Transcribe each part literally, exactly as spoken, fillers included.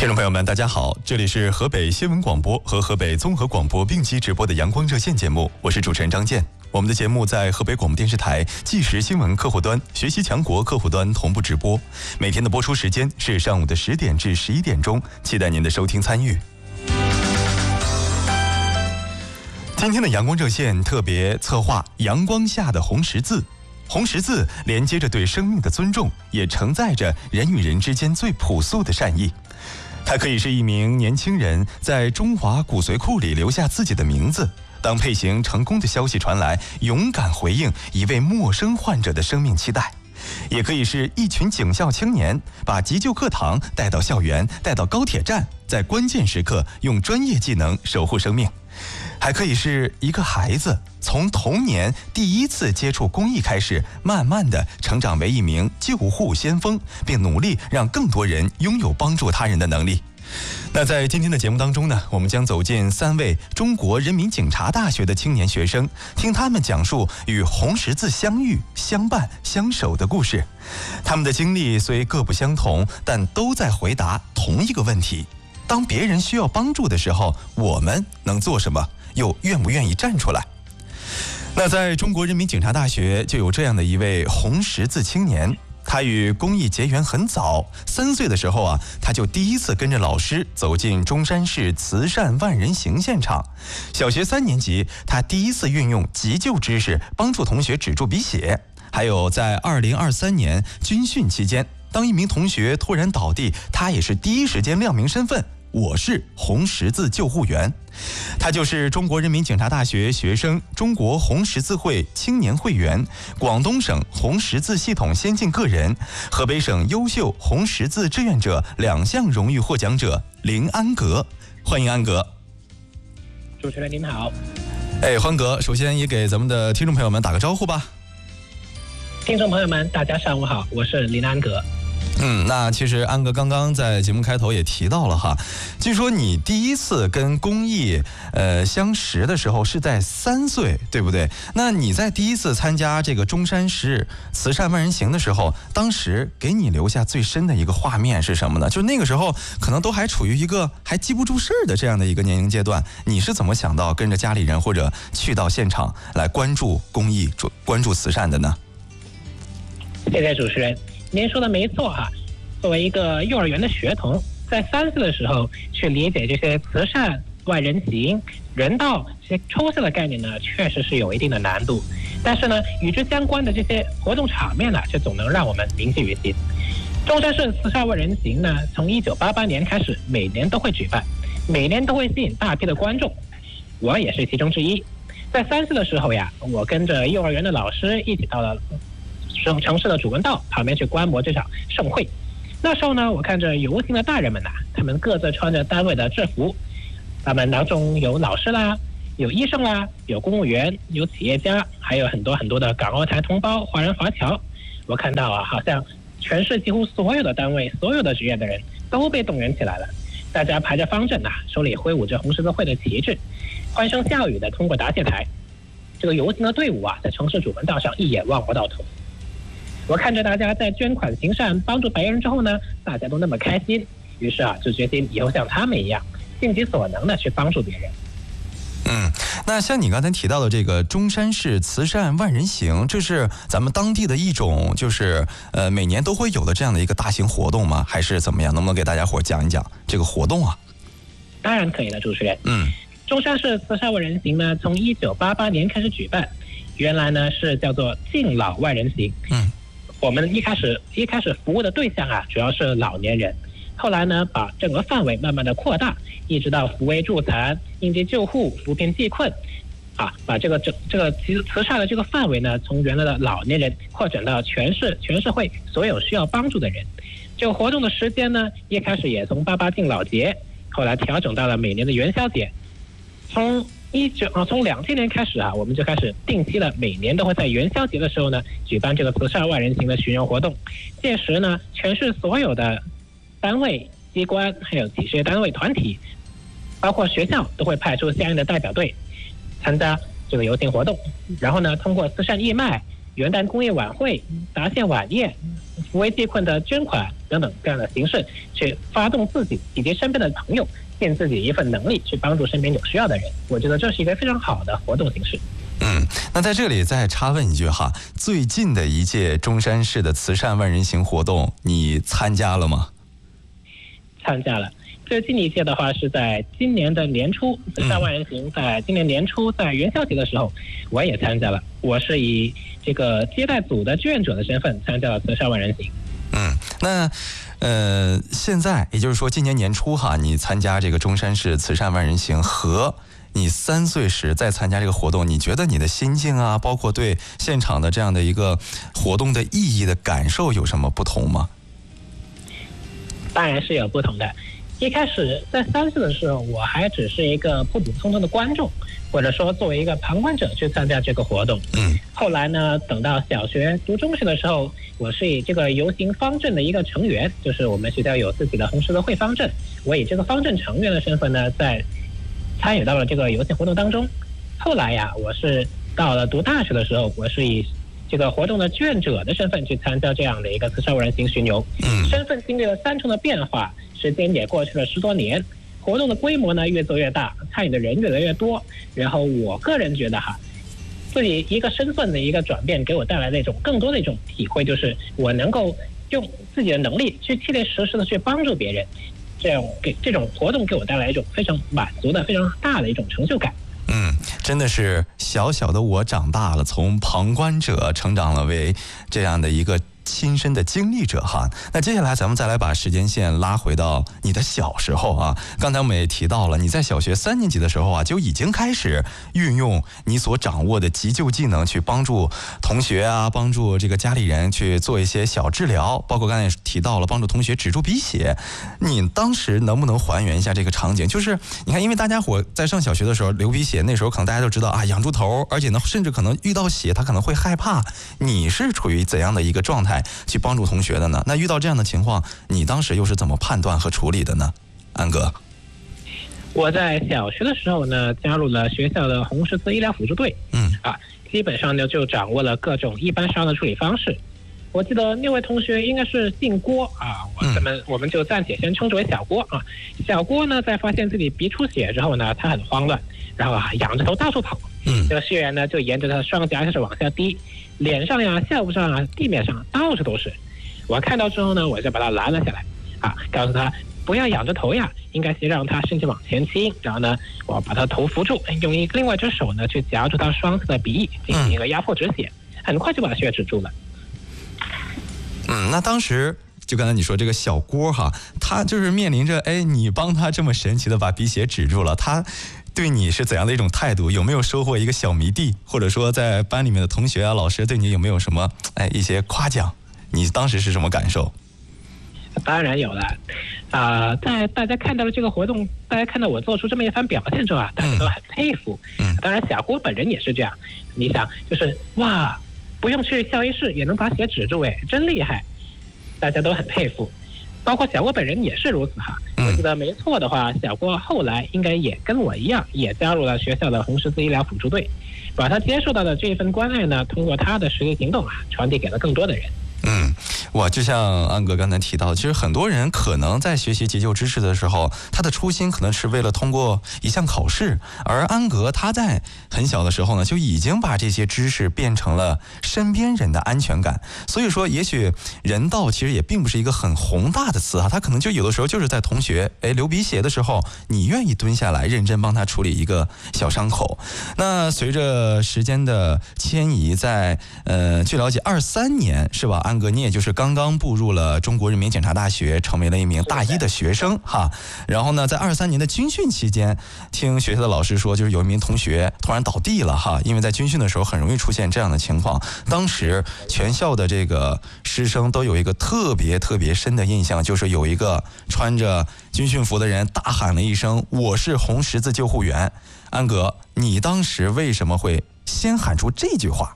听众朋友们，大家好，这里是河北新闻广播和河北综合广播并机直播的阳光热线节目，我是主持人张健。我们的节目在河北广播电视台即时新闻客户端、学习强国客户端同步直播，每天的播出时间是上午的十点至十一点钟，期待您的收听参与。今天的阳光热线特别策划阳光下的红十字。红十字连接着对生命的尊重，也承载着人与人之间最朴素的善意。它可以是一名年轻人在中华骨髓库里留下自己的名字，当配型成功的消息传来，勇敢回应一位陌生患者的生命期待。也可以是一群警校青年把急救课堂带到校园，带到高铁站，在关键时刻用专业技能守护生命。还可以是一个孩子从童年第一次接触公益开始，慢慢的成长为一名救护先锋，并努力让更多人拥有帮助他人的能力。那在今天的节目当中呢，我们将走进三位中国人民警察大学的青年学生，听他们讲述与红十字相遇、相伴、相守的故事。他们的经历虽各不相同，但都在回答同一个问题：当别人需要帮助的时候，我们能做什么？又愿不愿意站出来？那在中国人民警察大学就有这样的一位红十字青年，他与公益结缘很早，三岁的时候啊，他就第一次跟着老师走进中山市慈善万人行现场。小学三年级，他第一次运用急救知识帮助同学止住鼻血。还有在二零二三年军训期间，当一名同学突然倒地，他也是第一时间亮明身份，我是红十字救护员。他就是中国人民警察大学学生、中国红十字会青年会员、广东省红十字系统先进个人、河北省优秀红十字志愿者两项荣誉获奖者林安格。欢迎安格。 主持人您好。 哎，欢哥，首先也给咱们的听众朋友们打个招呼吧。 听众朋友们，大家上午好，我是林安格。 嗯，那其实安哥刚刚在节目开头也提到了哈，据说你第一次跟公益呃相识的时候是在三岁，对不对？那你在第一次参加这个中山市慈善万人行的时候，当时给你留下最深的一个画面是什么呢？就那个时候可能都还处于一个还记不住事儿的这样的一个年龄阶段，你是怎么想到跟着家里人或者去到现场来关注公益、关注慈善的呢？ 谢谢主持人。您说的没错哈，作为一个幼儿园的学童，在三岁的时候去理解这些慈善、万人行、人道这些抽象的概念呢，确实是有一定的难度。但是呢，与之相关的这些活动场面呢，却总能让我们铭记于心。中山市慈善万人行呢，从一九八八年开始，每年都会举办，每年都会吸引大批的观众，我也是其中之一。在三岁的时候呀，我跟着幼儿园的老师一起到了城市的主文道旁边去观摩这场盛会。那时候呢，我看着游行的大人们呐、啊，他们各自穿着单位的制服，他们当中有老师啦，有医生啦，有公务员，有企业家，还有很多很多的港澳台同胞、华人华侨。我看到啊，好像全市几乎所有的单位、所有的职业的人都被动员起来了，大家排着方阵呐、啊，手里挥舞着红十字会的旗帜，欢声笑语的通过答谢台。这个游行的队伍啊，在城市主文道上一眼望不到头。我看着大家在捐款行善帮助白人之后呢，大家都那么开心，于是啊，就决心以后像他们一样，尽己所能的去帮助别人。 嗯，那像你刚才提到的这个中山市慈善万人行，这是咱们当地的一种，就是呃每年都会有的这样的一个大型活动吗？还是怎么样？能不能给大家伙讲一讲这个活动啊？ 当然可以了，主持人。 嗯， 中山市慈善万人行呢，从一九八八年开始举办，原来呢是叫做敬老万人行。嗯。我们一开始一开始服务的对象啊，主要是老年人，后来呢，把整个范围慢慢的扩大，一直到扶危助残、应急救护、扶贫济困，啊，把这个这这个慈慈善的这个范围呢，从原来的老年人扩展到全市全社会所有需要帮助的人。这个活动的时间呢，一开始也从八八敬老节，后来调整到了每年的元宵节。从一九啊，从两千年开始啊，我们就开始定期的每年都会在元宵节的时候呢，举办这个慈善万人行的巡游活动。届时呢，全市所有的单位、机关，还有企事业单位、团体，包括学校，都会派出相应的代表队参加这个游行活动。然后呢，通过慈善义卖、 元旦公益晚会、答谢晚宴、扶危济困的捐款等等这样的形式，去发动自己以及身边的朋友，尽自己一份能力去帮助身边有需要的人。我觉得这是一个非常好的活动形式。 嗯，那在这里再插问一句哈，最近的一届中山市的慈善万人行活动，你参加了吗？ 参加了。最近一届的话是在今年的年初，慈善万人行在今年年初在元宵节的时候，我也参加了。我是以这个接待组的志愿者的身份参加了慈善万人行。 嗯，那呃，现在也就是说今年年初哈，你参加这个中山市慈善万人行和你三岁时再参加这个活动，你觉得你的心境啊，包括对现场的这样的一个活动的意义的感受有什么不同吗？ 当然是有不同的。一开始在三岁的时候，我还只是一个普普通通的观众，或者说作为一个旁观者去参加这个活动。 嗯。 后来呢，等到小学读中学的时候，我是以这个游行方阵的一个成员，就是我们学校有自己的红十字会方阵，我以这个方阵成员的身份呢，在参与到了这个游行活动当中。后来呀，我是到了读大学的时候，我是以这个活动的志愿者的身份去参加这样的一个慈善万人行巡游。 嗯。 身份经历了三重的变化。时间也过去了十多年，活动的规模呢越做越大，参与的人越来越多。然后我个人觉得哈，自己一个身份的一个转变，给我带来的一种更多的一种体会，就是我能够用自己的能力去切切实实的去帮助别人，这样给这种活动给我带来一种非常满足的、非常大的一种成就感。 嗯，真的是小小的我长大了，从旁观者成长了为这样的一个亲身的经历者哈。那接下来咱们再来把时间线拉回到你的小时候啊。刚才我们也提到了，你在小学三年级的时候啊，就已经开始运用你所掌握的急救技能去帮助同学啊，帮助这个家里人去做一些小治疗，包括刚才也提到了帮助同学止住鼻血。你当时能不能还原一下这个场景？就是你看，因为大家伙在上小学的时候流鼻血，那时候可能大家都知道啊，仰住头，而且呢，甚至可能遇到血他可能会害怕。你是处于怎样的一个状态去帮助同学的呢？那遇到这样的情况，你当时又是怎么判断和处理的呢？安哥。 我在小学的时候呢，加入了学校的红十字医疗辅助队。 嗯啊，基本上呢就掌握了各种一般伤的处理方式。我记得那位同学应该是姓郭啊，我们、嗯、我们就暂且先称之为小郭啊。小郭呢，在发现自己鼻出血之后呢，他很慌乱，然后啊仰着头到处跑。 嗯， 这个血源呢就沿着他的双颊开始往下滴，脸上呀、下部上啊、地面上到处都是。我看到之后呢，我就把他拦了下来，啊，告诉他不要仰着头呀，应该先让他身体往前倾，然后呢，我把他头扶住，用一另外一只手呢去夹住他双侧的鼻翼，进行一个压迫止血，很快就把血止住了。 嗯，那当时就刚才你说这个小郭哈，他就是面临着哎，你帮他这么神奇的把鼻血止住了，他对你是怎样的一种态度？有没有收获一个小迷弟，或者说在班里面的同学啊、老师对你有没有什么哎一些夸奖？你当时是什么感受？ 当然有了，啊、呃，在大家看到了这个活动，大家看到我做出这么一番表现之后啊，大家都很佩服。嗯，当然小郭本人也是这样。你想，就是哇，不用去校医室也能把血止住，哎，真厉害，大家都很佩服。包括小郭本人也是如此哈。我记得没错的话，小郭后来应该也跟我一样，也加入了学校的红十字医疗辅助队，把他接受到的这份关爱呢，通过他的实际行动啊，传递给了更多的人。 嗯，哇，就像安哥刚才提到，其实很多人可能在学习急救知识的时候，他的初心可能是为了通过一项考试，而安格他在很小的时候呢，就已经把这些知识变成了身边人的安全感。所以说，也许人道其实也并不是一个很宏大的词啊，他可能就有的时候就是在同学哎流鼻血的时候，你愿意蹲下来认真帮他处理一个小伤口。那随着时间的迁移，在呃据了解，二三年是吧？安哥，你也就是刚刚步入了中国人民检察大学，成为了一名大一的学生哈。然后呢，在二三年的军训期间，听学校的老师说，就是有一名同学突然倒地了哈，因为在军训的时候很容易出现这样的情况。当时全校的这个师生都有一个特别特别深的印象，就是有一个穿着军训服的人大喊了一声：“我是红十字救护员。”安哥，你当时为什么会先喊出这句话？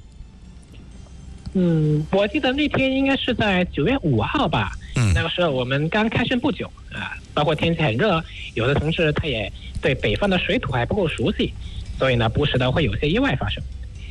嗯，我记得那天应该是在九月五号吧。嗯，那个时候我们刚开训不久啊，包括天气很热，有的同事他也对北方的水土还不够熟悉，所以呢，不时的会有些意外发生。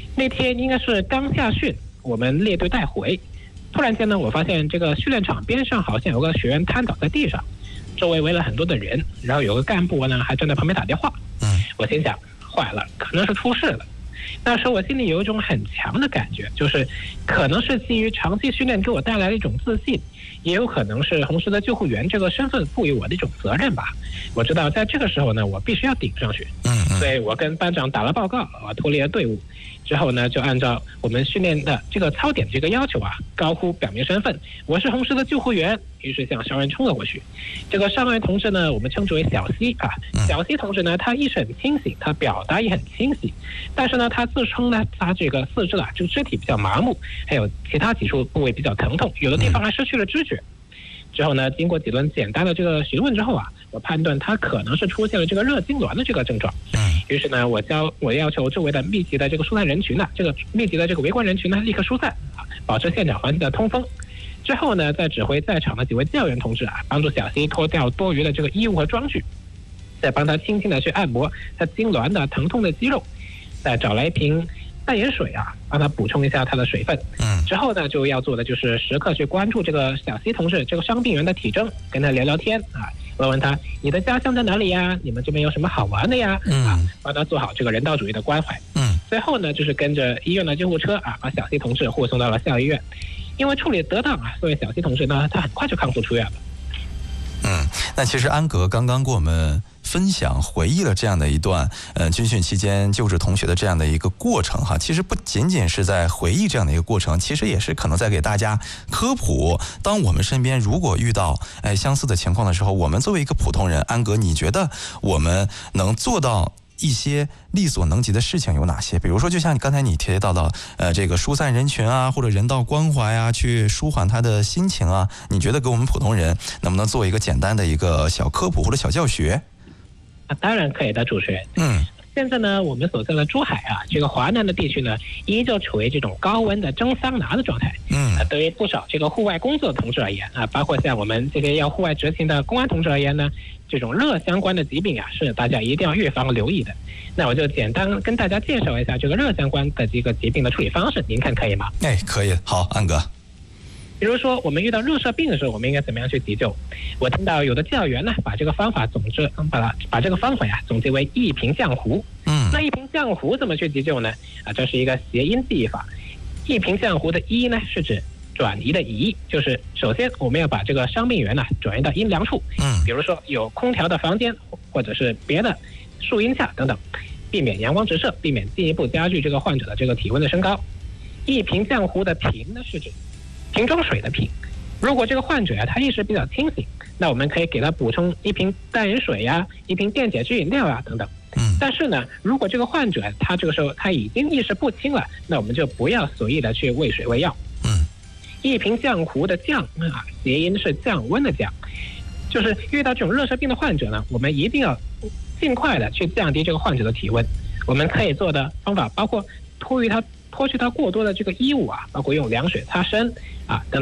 那天应该是刚下训，我们列队带回，突然间呢，我发现这个训练场边上好像有个学员瘫倒在地上，周围围了很多的人，然后有个干部呢还站在旁边打电话。 嗯， 我心想坏了，可能是出事了。那时候我心里有一种很强的感觉，就是可能是基于长期训练给我带来的一种自信，也有可能是红十字救护员这个身份赋予我的一种责任吧。我知道在这个时候呢，我必须要顶上去。 嗯嗯， 所以我跟班长打了报告，我脱离了队伍之后呢，就按照我们训练的这个操点这个要求啊，高呼表明身份，我是红十字救护员。于是向上人冲了过去。这个上人同志呢，我们称之为小西啊。小西同志呢，他意识很清醒，他表达也很清晰，但是呢，他自称呢，他这个四肢啊，这个肢体比较麻木，还有其他几处部位比较疼痛，有的地方还失去了知觉。之后呢，经过几轮简单的这个询问之后啊，我判断他可能是出现了这个热痉挛的这个症状。于是呢，我教我要求周围的密集的这个疏散人群呢，这个密集的这个围观人群呢，立刻疏散啊，保持现场环境的通风。之后呢，再指挥在场的几位教员同志啊，帮助小西脱掉多余的这个衣物和装具，再帮他轻轻的去按摩他痉挛的疼痛的肌肉，再找来一瓶淡盐水啊，帮他补充一下他的水分。嗯，之后呢，就要做的就是时刻去关注这个小西同志这个伤病员的体征，跟他聊聊天啊，问问他你的家乡在哪里呀？你们这边有什么好玩的呀？啊，帮他做好这个人道主义的关怀。嗯，最后呢，就是跟着医院的救护车啊，把小西同志护送到了校医院。因为处理得当啊，所以小西同志呢，他很快就康复出院了。 嗯，那其实安格刚刚跟我们分享回忆了这样的一段呃军训期间救治同学的这样的一个过程哈，其实不仅仅是在回忆这样的一个过程，其实也是可能在给大家科普，当我们身边如果遇到哎相似的情况的时候，我们作为一个普通人，安格你觉得我们能做到一些力所能及的事情有哪些？比如说就像你刚才你提到的呃这个疏散人群啊，或者人道关怀啊，去舒缓他的心情啊，你觉得给我们普通人能不能做一个简单的一个小科普或者小教学？ 啊，当然可以的，主持人。 嗯， 现在呢，我们所在的珠海啊，这个华南的地区呢，依旧处于这种高温的蒸桑拿的状态。嗯，啊，对于不少这个户外工作的同志而言啊，包括像我们这些要户外执勤的公安同志而言呢，这种热相关的疾病啊，是大家一定要预防留意的。那我就简单跟大家介绍一下这个热相关的这个疾病的处理方式，您看可以吗？ 哎，可以。好，安哥。 比如说，我们遇到热射病的时候，我们应该怎么样去急救？我听到有的教员呢，把这个方法总之把它把这个方法呀总结为一瓶浆糊。嗯，那一瓶浆糊怎么去急救呢？啊，这是一个谐音记忆法。一瓶浆糊的一呢是指转移的移，就是首先我们要把这个伤病源呢转移到阴凉处。嗯，比如说有空调的房间，或者是别的树荫下等等，避免阳光直射，避免进一步加剧这个患者的这个体温的升高。一瓶浆糊的瓶呢是指瓶装水的瓶，如果这个患者啊他意识比较清醒，那我们可以给他补充一瓶淡盐水呀、啊、一瓶电解质饮料啊等等。嗯，但是呢，如果这个患者他这个时候他已经意识不清了，那我们就不要随意的去喂水喂药。嗯，一瓶浆糊的浆啊，谐音是降温的降，就是遇到这种热射病的患者呢，我们一定要尽快的去降低这个患者的体温。我们可以做的方法包括脱于他脱去他过多的这个衣物啊，包括用凉水擦身啊等等。